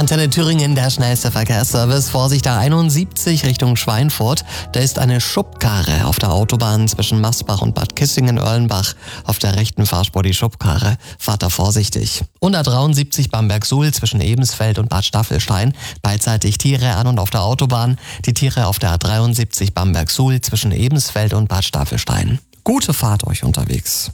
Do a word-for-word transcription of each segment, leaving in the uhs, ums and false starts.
Antenne Thüringen, der schnellste Verkehrsservice. Vorsicht, A einundsiebzig Richtung Schweinfurt. Da ist eine Schubkarre auf der Autobahn zwischen Massbach und Bad Kissingen-Oerlenbach. Auf der rechten Fahrspur die Schubkarre. Fahrt da vorsichtig. Und A dreiundsiebzig Bamberg-Suhl zwischen Ebensfeld und Bad Staffelstein. Beidseitig Tiere an und auf der Autobahn. Die Tiere auf der A dreiundsiebzig Bamberg-Suhl zwischen Ebensfeld und Bad Staffelstein. Gute Fahrt euch unterwegs.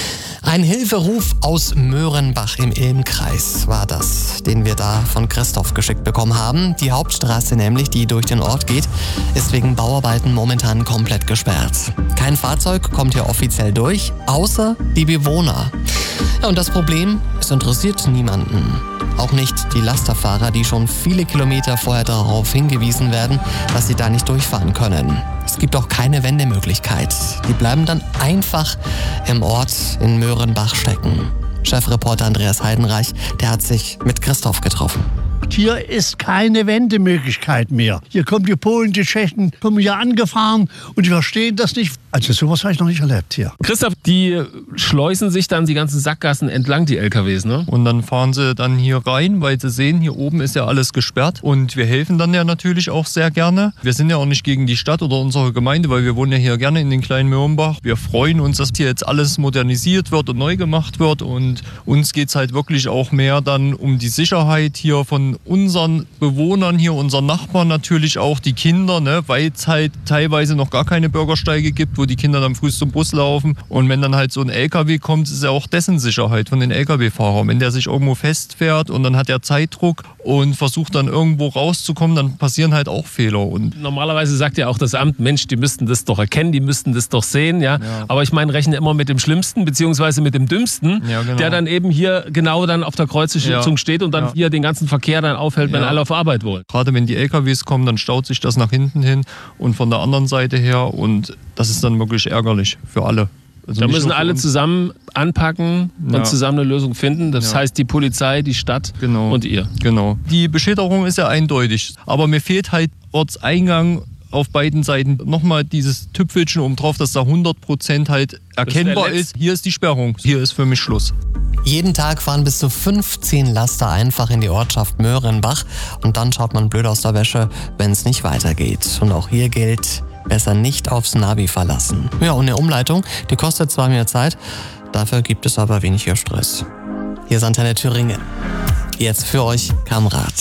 Ein Hilferuf aus Möhrenbach im Ilmkreis war das, den wir da von Christoph geschickt bekommen haben. Die Hauptstraße nämlich, die durch den Ort geht, ist wegen Bauarbeiten momentan komplett gesperrt. Kein Fahrzeug kommt hier offiziell durch, außer die Bewohner. Ja, und das Problem, es interessiert niemanden. Auch nicht die Lasterfahrer, die schon viele Kilometer vorher darauf hingewiesen werden, dass sie da nicht durchfahren können. Es gibt auch keine Wendemöglichkeit. Die bleiben dann einfach im Ort in Möhrenbach stecken. Chefreporter Andreas Heidenreich, der hat sich mit Christoph getroffen. Hier ist keine Wendemöglichkeit mehr. Hier kommen die Polen, die Tschechen, kommen hier angefahren und die verstehen das nicht. Also sowas habe ich noch nicht erlebt hier. Christoph, die schleusen sich dann die ganzen Sackgassen entlang, die L K Ws, ne? Und dann fahren sie dann hier rein, weil sie sehen, hier oben ist ja alles gesperrt. Und wir helfen dann ja natürlich auch sehr gerne. Wir sind ja auch nicht gegen die Stadt oder unsere Gemeinde, weil wir wohnen ja hier gerne in den kleinen Möhrenbach. Wir freuen uns, dass hier jetzt alles modernisiert wird und neu gemacht wird. Und uns geht es halt wirklich auch mehr dann um die Sicherheit hier von unseren Bewohnern hier, unseren Nachbarn natürlich auch, die Kinder, ne, weil es halt teilweise noch gar keine Bürgersteige gibt, wo die Kinder dann früh zum Bus laufen. Und wenn dann halt so ein L K W kommt, ist ja auch dessen Sicherheit von den L K W-Fahrern. Wenn der sich irgendwo festfährt und dann hat er Zeitdruck und versucht dann irgendwo rauszukommen, dann passieren halt auch Fehler. Und normalerweise sagt ja auch das Amt, Mensch, die müssten das doch erkennen, die müssten das doch sehen. Ja? Ja. Aber ich meine, rechne immer mit dem Schlimmsten, beziehungsweise mit dem Dümmsten, ja, genau. Der dann eben hier genau dann auf der Kreuzung ja. steht und dann ja. hier den ganzen Verkehr dann aufhält, wenn ja. alle auf Arbeit wollen. Gerade wenn die L K Ws kommen, dann staut sich das nach hinten hin und von der anderen Seite her und das ist dann wirklich ärgerlich für alle. Also da müssen alle zusammen anpacken und ja. zusammen eine Lösung finden. Das ja. heißt die Polizei, die Stadt genau. und ihr. Genau. Die Beschilderung ist ja eindeutig, aber mir fehlt halt Ortseingang auf beiden Seiten nochmal dieses Tüpfelchen oben drauf, dass da hundert Prozent halt erkennbar ist. Hier ist die Sperrung. Hier ist für mich Schluss. Jeden Tag fahren bis zu fünfzehn Laster einfach in die Ortschaft Möhrenbach und dann schaut man blöd aus der Wäsche, wenn es nicht weitergeht. Und auch hier gilt, besser nicht aufs Navi verlassen. Ja, und eine Umleitung, die kostet zwar mehr Zeit, dafür gibt es aber weniger Stress. Hier ist Antenne Thüringen. Jetzt für euch Kamrat.